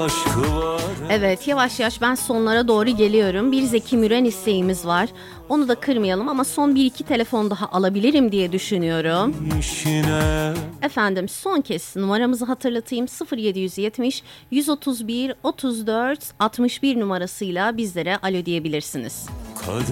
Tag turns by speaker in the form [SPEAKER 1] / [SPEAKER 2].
[SPEAKER 1] aşkı var.
[SPEAKER 2] Evet, yavaş yavaş ben sonlara doğru geliyorum. Bir Zeki Müren isteğimiz var. Onu da kırmayalım ama son 1-2 telefon daha alabilirim diye düşünüyorum.
[SPEAKER 1] İşine.
[SPEAKER 2] Efendim son kez numaramızı hatırlatayım. 0770 131 34 61 numarasıyla bizlere alo diyebilirsiniz.